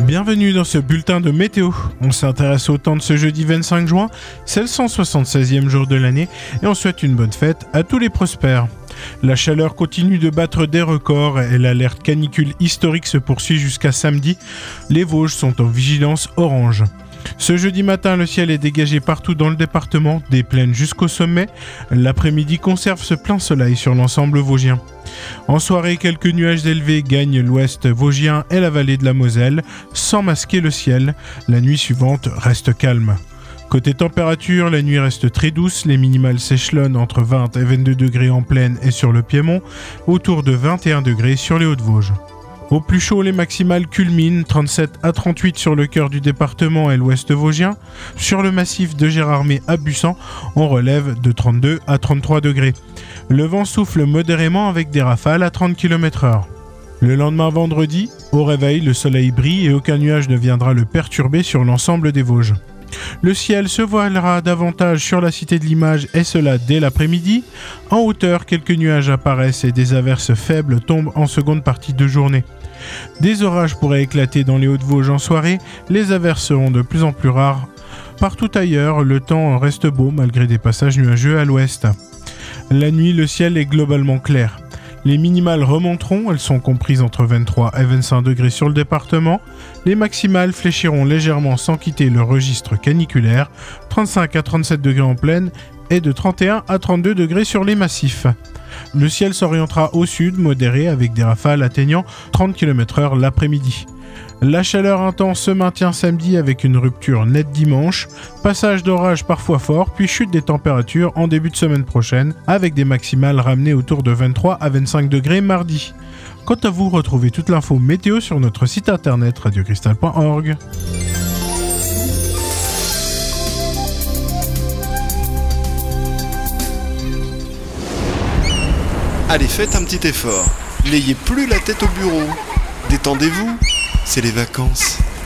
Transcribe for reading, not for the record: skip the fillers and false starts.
Bienvenue dans ce bulletin de météo. On s'intéresse au temps de ce jeudi 25 juin, c'est le 176e jour de l'année et on souhaite une bonne fête à tous les prospères. La chaleur continue de battre des records et l'alerte canicule historique se poursuit jusqu'à samedi. Les Vosges sont en vigilance orange. Ce jeudi matin, le ciel est dégagé partout dans le département, des plaines jusqu'au sommet. L'après-midi conserve ce plein soleil sur l'ensemble vosgien. En soirée, quelques nuages élevés gagnent l'ouest vosgien et la vallée de la Moselle, sans masquer le ciel. La nuit suivante reste calme. Côté température, la nuit reste très douce, les minimales s'échelonnent entre 20 et 22 degrés en plaine et sur le Piémont, autour de 21 degrés sur les Hauts-de-Vosges. Au plus chaud, les maximales culminent, 37 à 38 sur le cœur du département et l'ouest vosgien. Sur le massif de Gérardmer à Busan, on relève de 32 à 33 degrés. Le vent souffle modérément avec des rafales à 30 km/h. Le lendemain vendredi, au réveil, le soleil brille et aucun nuage ne viendra le perturber sur l'ensemble des Vosges. Le ciel se voilera davantage sur la cité de l'Image et cela dès l'après-midi. En hauteur, quelques nuages apparaissent et des averses faibles tombent en seconde partie de journée. Des orages pourraient éclater dans les Hauts-de-Vosges en soirée, les averses seront de plus en plus rares. Partout ailleurs, le temps reste beau malgré des passages nuageux à l'ouest. La nuit, le ciel est globalement clair. Les minimales remonteront, elles sont comprises entre 23 et 25 degrés sur le département. Les maximales fléchiront légèrement sans quitter le registre caniculaire, 35 à 37 degrés en plaine et de 31 à 32 degrés sur les massifs. Le ciel s'orientera au sud, modéré, avec des rafales atteignant 30 km/h l'après-midi. La chaleur intense se maintient samedi avec une rupture nette dimanche, passage d'orage parfois fort, puis chute des températures en début de semaine prochaine, avec des maximales ramenées autour de 23 à 25 degrés mardi. Quant à vous, retrouvez toute l'info météo sur notre site internet radiocristal.org. Allez, faites un petit effort. N'ayez plus la tête au bureau. Détendez-vous, c'est les vacances.